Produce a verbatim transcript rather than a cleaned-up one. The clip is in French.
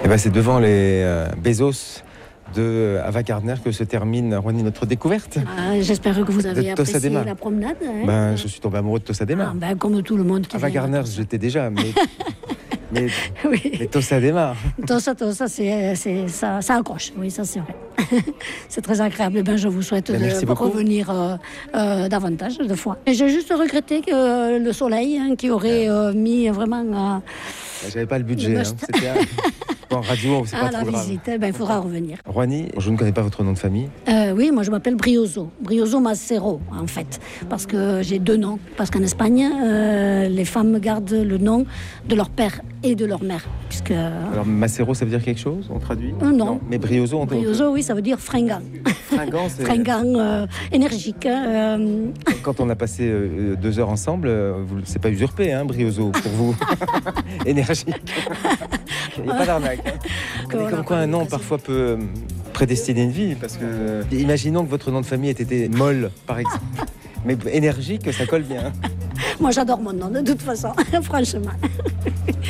Et ben c'est devant les euh, Bezos de Ava Gardner que se termine, Rouhani, notre découverte. Ah, j'espère que vous avez De apprécié Tossadema. la promenade. Hein. Ben, je suis tombé amoureux de Tossadema. Ah, ben, comme tout le monde qui Ava vient. Gardner, j'étais déjà, mais, mais, Oui. mais Tossadema. Tossa, Tossa, c'est, c'est, ça, ça accroche. Oui, ça c'est vrai. C'est très agréable. Ben, je vous souhaite Ben, merci de beaucoup. revenir euh, euh, davantage de fois. Et j'ai juste regretté que euh, le soleil, hein, qui aurait euh, mis vraiment euh, J'avais pas le budget. Le Hein. must. C'était un- En radio, c'est à pas la trop grave. visite. Eh ben, il faudra revenir. Rouhani, je ne connais pas votre nom de famille. Euh, oui, moi je m'appelle Brioso, Brioso Macero en fait, parce que j'ai deux noms. Parce qu'en Espagne, euh, les femmes gardent le nom de leur père et de leur mère, puisque Alors, Macero, ça veut dire quelque chose? On traduit? Euh, non. Mais Brioso, on Brioso, oui, ça veut dire fringant, Fringant, c'est... fringant, euh, énergique. hein, euh, Quand on a passé euh, deux heures ensemble, euh, vous- c'est pas usurpé, hein, Brioso, pour vous. Énergique. Il n'y a pas d'arnaque. Hein. Que Mais voilà, comme quoi un nom parfois peut euh, prédestiner une vie, parce que euh, imaginons que votre nom de famille ait été molle, par exemple. Mais énergique, ça colle bien. Moi j'adore mon nom de toute façon, franchement.